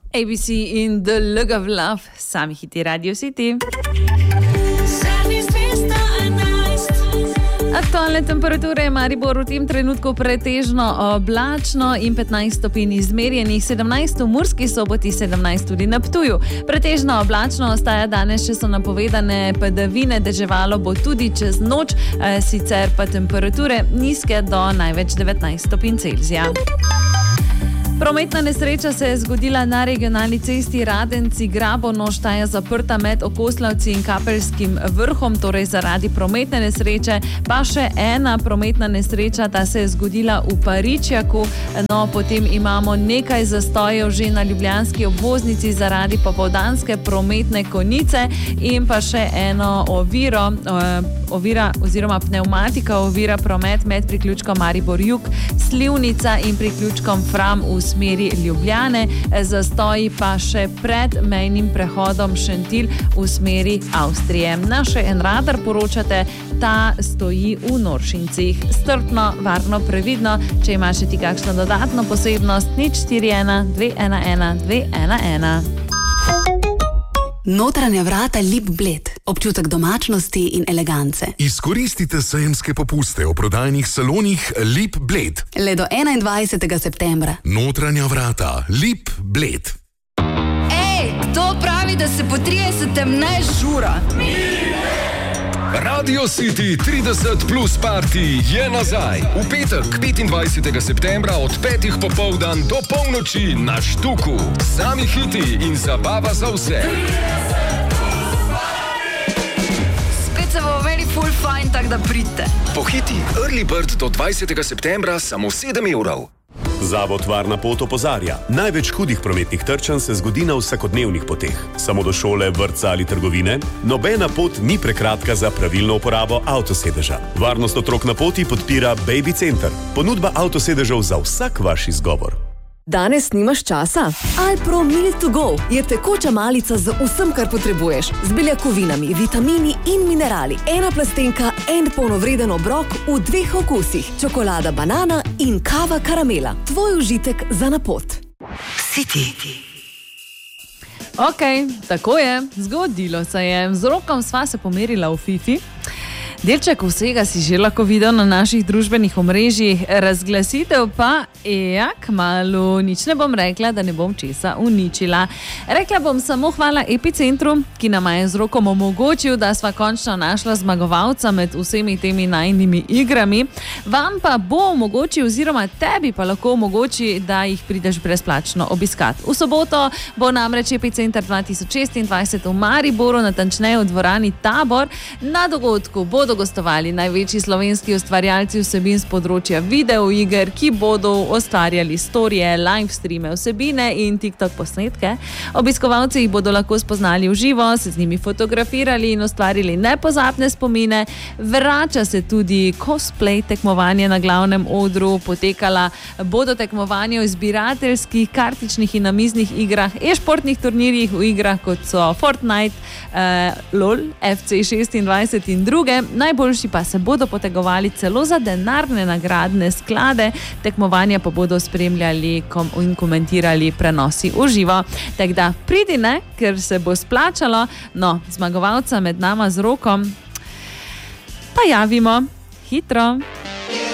ABC in The Look of Love, sami hiti Radio City. Aktualne temperature je Maribor v tem trenutku pretežno oblačno in 15 stopinj izmerjenih, 17 v Murski Soboti, 17 tudi na Ptuju. Pretežno oblačno ostaja danes, še so napovedane padavine, deževalo bo tudi čez noč, sicer pa temperature nizke do največ 19 stopinj Celzija. Prometna nesreča se je zgodila na regionalni cesti Radenci-Grabonoš, ta je zaprta med Okoslavci in Kapelskim vrhom, torej zaradi prometne nesreče. Pa še ena prometna nesreča, ta se je zgodila v Paričjaku, no potem imamo nekaj zastojev že na ljubljanski obvoznici zaradi popoldanske prometne konice in pa še eno ovira oziroma pneumatika ovira promet med priključkom Maribor-Jug, Slivnica in priključkom Fram v smeri Ljubljane, zastoji pa še pred mejnim prehodom Šentilj v smeri Avstrije. Naš en radar poročate, ta stoji v Noršincih. Strpno, varno, previdno, če imaš ti kakšno dodatno posebnost, 041 211 211. Notranja vrata Lip Bled. Občutek domačnosti in elegance. Izkoristite sejemske popuste v prodajnih salonih Lip Bled. Le do 21. septembra. Notranja vrata Lip Bled. Ej, kdo pravi, da se po 30. ne žura? Radio City 30 plus party je nazaj. V petek, 25. septembra od 5. popoldan do polnoči na Štuku. Sami hiti in zabava za vse. Spet se bo very full fine, tak da pridite. Pohiti Early Bird do 20. septembra samo 7 evrov. Zavod Varna pot opozarja. Največ hudih prometnih trčanj se zgodi na vsakodnevnih poteh. Samo do šole, vrtca ali trgovine. Nobena pot ni prekratka za pravilno uporabo avtosedeža. Varnost otrok na poti podpira Baby Center. Ponudba avtosedežev za vsak vaš izgovor. Danes nimaš časa? Alpro Milk to Go je tekoča malica z vsem, kar potrebuješ. Z beljakovinami, vitamini in minerali. Ena plastenka, en polnovreden obrok v 2 okusih. Čokolada banana in kava karamela. Tvoj užitek za na pot. City. Ok, tako je, zgodilo se je. Z Rokom sva se pomerila v Fifi. Delček vsega si že lahko videl na naših družbenih omrežjih, razglasitev pa, kmalu, nič ne bom rekla, da ne bom česa uničila. Rekla bom samo hvala Epicentru, ki nam je z Rokom omogočil, da sva končno našla zmagovalca med vsemi temi najnimi igrami. Vam pa bo omogočil, oziroma tebi pa lahko omogoči, da jih prideš brezplačno obiskat. V soboto bo namreč Epicenter 2026 v Mariboru, natančneje v dvorani Tabor. Na dogodku bodo gostovali največji slovenski ustvarjalci vsebin z področja videoiger, ki bodo ustvarjali storije, live streame, vsebine in TikTok posnetke. Obiskovalci jih bodo lahko spoznali v živo, se z njimi fotografirali in ustvarili nepozabne spomine. Vrača se tudi cosplay tekmovanje na glavnem odru, potekala bodo tekmovanja o zbirateljskih, kartičnih in namiznih igrah, e-športnih turnirjih v igrah kot so Fortnite, LOL, FC26 in druge. Najboljši pa se bodo potegovali celo za denarne nagradne sklade, tekmovanja pa bodo spremljali in komentirali prenosi v živo. Tako da pridi, ne, ker se bo splačalo. No, zmagovalca med nama z Rokom pa javimo hitro.